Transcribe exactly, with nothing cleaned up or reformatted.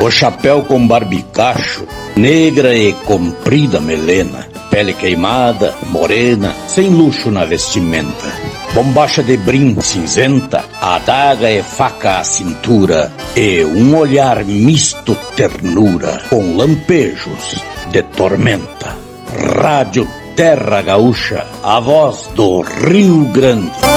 O chapéu com barbicacho, negra e comprida melena, pele queimada, morena, sem luxo na vestimenta. Bombacha de brim cinzenta, adaga e faca à cintura, e um olhar misto ternura, com lampejos de tormenta. Rádio Terra Gaúcha, a voz do Rio Grande.